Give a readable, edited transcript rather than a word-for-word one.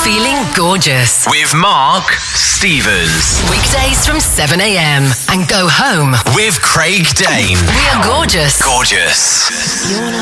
Feeling gorgeous with Mark Stevens. weekdays from 7 a.m. and go home With Craig Dane. We are gorgeous. Gorgeous. You're not